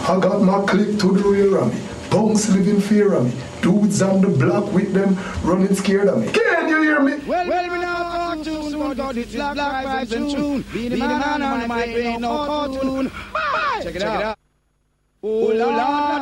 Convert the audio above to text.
I got my click to the rear of me. Punks live in fear of me. Dudes on the block with them running scared of me. Can you hear me? Well, we now talk too soon, God, it's Black Vibes and Tune. Be the man on the mic, ain't no cartoon. Check it out. Oh, Lord.